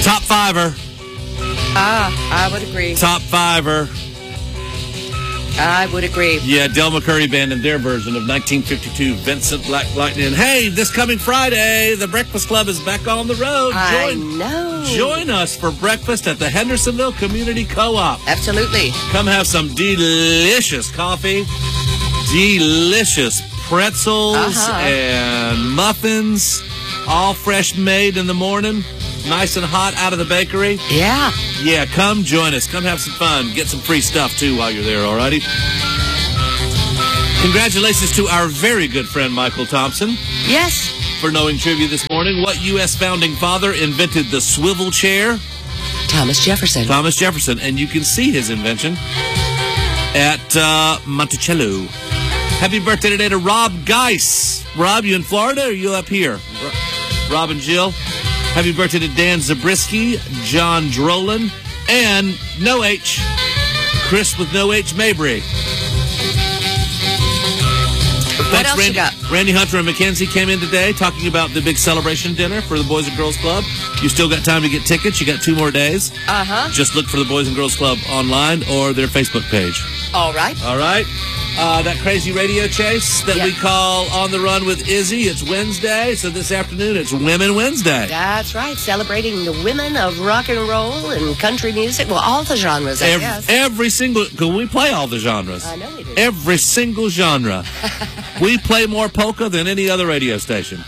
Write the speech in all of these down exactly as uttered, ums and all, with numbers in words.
Top fiver. Ah, I would agree. Top fiver. I would agree. Yeah, Del McCurry Band and their version of nineteen fifty-two Vincent Black Lightning. Hey, this coming Friday, the Breakfast Club is back on the road. I Join, know. Join us for breakfast at the Hendersonville Community Co-op. Absolutely. Come have some delicious coffee, delicious pretzels Uh-huh. and muffins, all fresh made in the morning, nice and hot out of the bakery. Yeah. Yeah, come join us. Come have some fun. Get some free stuff, too, while you're there, all righty? Congratulations to our very good friend, Michael Thompson. Yes. For knowing trivia this morning. What U S founding father invented the swivel chair? Thomas Jefferson. Thomas Jefferson. And you can see his invention at uh, Monticello. Happy birthday today to Rob Geis. Rob, you in Florida or are you up here? Rob and Jill. Happy birthday to Dan Zabriskie, John Drolan, and No H, Chris with No H Mabry. What Thanks, else Randy, you got? Randy Hunter and Mackenzie came in today talking about the big celebration dinner for the Boys and Girls Club. You still got time to get tickets. You got two more days. Uh-huh. Just look for the Boys and Girls Club online or their Facebook page. All right. All right. Uh, that crazy radio chase that Yeah. we call On the Run with Izzy. It's Wednesday, so this afternoon it's Women Wednesday. That's right. Celebrating the women of rock and roll and country music. Well, all the genres, I Every, guess. every single, because we play all the genres. I know we do. Every single genre. We play more polka than any other radio station.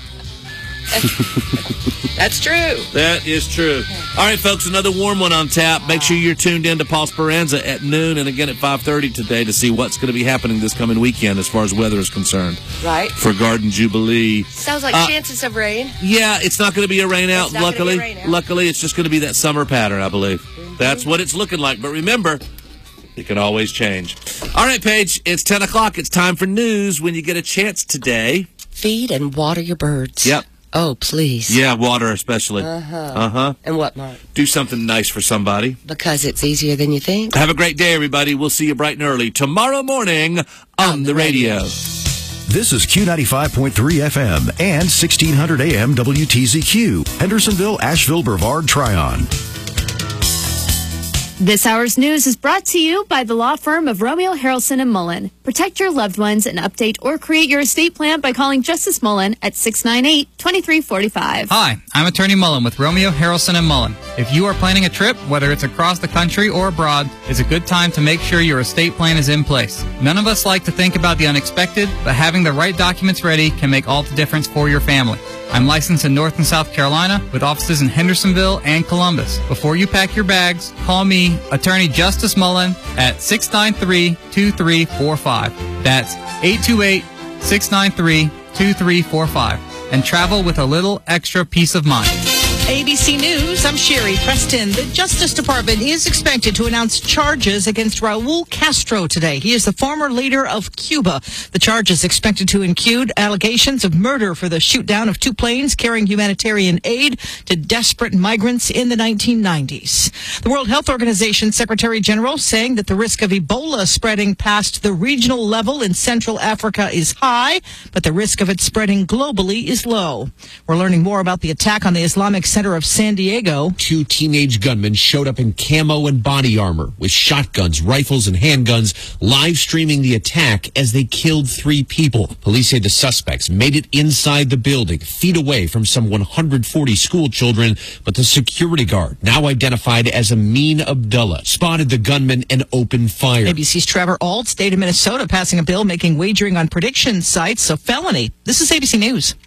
That's true. That is true. All right, folks, another warm one on tap. Make sure you're tuned in to Paul Speranza at noon and again at five thirty today to see what's going to be happening this coming weekend as far as weather is concerned. Right. For Garden Jubilee. Sounds like Uh, chances of rain. Yeah, it's not going to be a rain out, It's not gonna luckily. be a rain out. Luckily, it's just going to be that summer pattern, I believe. Mm-hmm. That's what it's looking like. But remember, it can always change. All right, Paige, it's ten o'clock. It's time for news when you get a chance today. Feed and water your birds. Yep. Oh, please. Yeah, water especially. Uh-huh. Uh-huh. And what, Mark? Do something nice for somebody. Because it's easier than you think. Have a great day, everybody. We'll see you bright and early tomorrow morning on, on the, the radio. radio. This is Q ninety-five point three F M and sixteen hundred A M W T Z Q. Hendersonville, Asheville, Brevard, Tryon. This hour's news is brought to you by the law firm of Romeo, Harrelson and Mullen. Protect your loved ones and update or create your estate plan by calling Justice Mullen at six nine eight, two three four five. Hi, I'm Attorney Mullen with Romeo, Harrelson and Mullen. If you are planning a trip, whether it's across the country or abroad, it's a good time to make sure your estate plan is in place. None of us like to think about the unexpected, but having the right documents ready can make all the difference for your family. I'm licensed in North and South Carolina with offices in Hendersonville and Columbus. Before you pack your bags, call me, Attorney Justice Mullen, at six nine three, two three four five. That's eight two eight, six nine three, two three four five. And travel with a little extra peace of mind. A B C News, I'm Sherry Preston. The Justice Department is expected to announce charges against Raul Castro today. He is the former leader of Cuba. The charge is expected to include allegations of murder for the shoot-down of two planes carrying humanitarian aid to desperate migrants in the nineteen nineties. The World Health Organization Secretary General saying that the risk of Ebola spreading past the regional level in Central Africa is high, but the risk of it spreading globally is low. We're learning more about the attack on the Islamic Center of San Diego. Two teenage gunmen showed up in camo and body armor with shotguns, rifles, and handguns, live streaming the attack as they killed three people. Police say the suspects made it inside the building, feet away from some one hundred forty school children, but the security guard, now identified as Amin Abdullah, spotted the gunman and opened fire. A B C's Trevor Ault, state of Minnesota, passing a bill making wagering on prediction sites a felony. This is A B C News.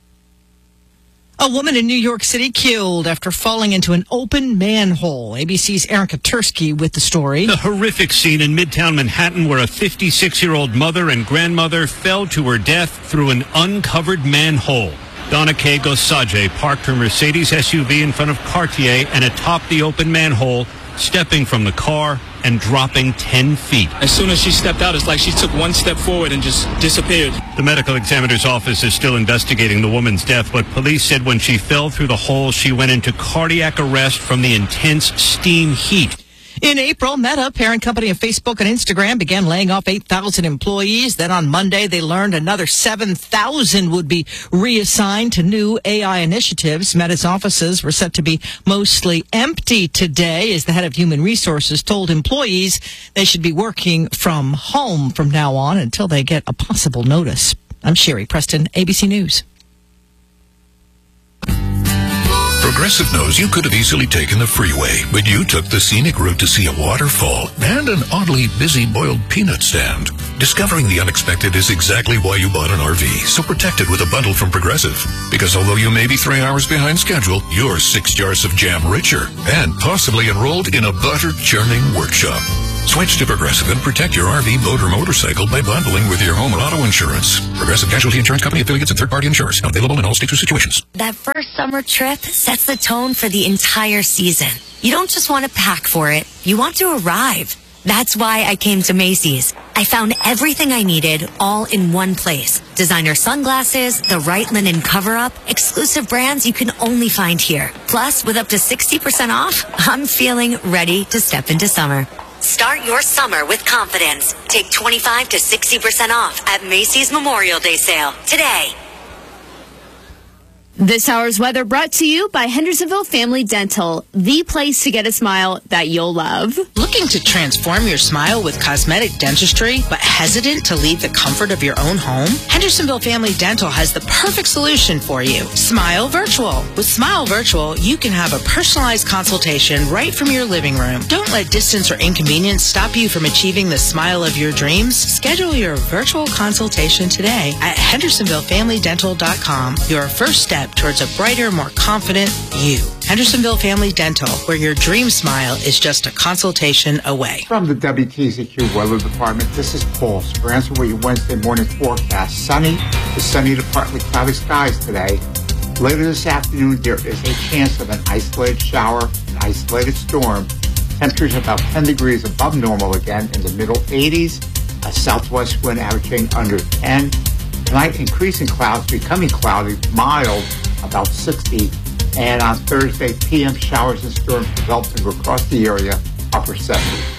A woman in New York City killed after falling into an open manhole. A B C's Erica Tursky with the story. The horrific scene in Midtown Manhattan where a fifty-six-year-old mother and grandmother fell to her death through an uncovered manhole. Donna K. Gosage parked her Mercedes S U V in front of Cartier and atop the open manhole, stepping from the car and dropping ten feet. As soon as she stepped out, it's like she took one step forward and just disappeared. The medical examiner's office is still investigating the woman's death, but police said when she fell through the hole, she went into cardiac arrest from the intense steam heat. In April, Meta, parent company of Facebook and Instagram, began laying off eight thousand employees. Then on Monday, they learned another seven thousand would be reassigned to new A I initiatives. Meta's offices were set to be mostly empty today, as the head of human resources told employees they should be working from home from now on until they get a possible notice. I'm Sherry Preston, A B C News. Progressive knows you could have easily taken the freeway, but you took the scenic route to see a waterfall and an oddly busy boiled peanut stand. Discovering the unexpected is exactly why you bought an R V, so protect it with a bundle from Progressive. Because although you may be three hours behind schedule, you're six jars of jam richer and possibly enrolled in a butter churning workshop. Switch to Progressive and protect your R V, boat, or motorcycle by bundling with your home and auto insurance. Progressive Casualty Insurance Company, affiliates, and third-party insurers. Not available in all states or situations. That first summer trip sets the tone for the entire season. You don't just want to pack for it. You want to arrive. That's why I came to Macy's. I found everything I needed all in one place. Designer sunglasses, the right linen cover-up, exclusive brands you can only find here. Plus, with up to sixty percent off, I'm feeling ready to step into summer. Start your summer with confidence. Take twenty-five to sixty percent off at Macy's Memorial Day sale today. This hour's weather brought to you by Hendersonville Family Dental, the place to get a smile that you'll love. Looking to transform your smile with cosmetic dentistry, but hesitant to leave the comfort of your own home? Hendersonville Family Dental has the perfect solution for you. Smile Virtual. With Smile Virtual, you can have a personalized consultation right from your living room. Don't let distance or inconvenience stop you from achieving the smile of your dreams. Schedule your virtual consultation today at hendersonville family dental dot com. Your first step towards a brighter, more confident you. Hendersonville Family Dental, where your dream smile is just a consultation away. From the W T Z Q Weather Department, this is Paul Spransford with your Wednesday morning forecast. Sunny to sunny to partly cloudy skies today. Later this afternoon, there is a chance of an isolated shower, an isolated storm. Temperatures about ten degrees above normal again in the middle eighties. A southwest wind averaging under ten. Tonight, increasing clouds, becoming cloudy, mild, about sixty. And on Thursday, P M showers and storms developing across the area, upper seventy.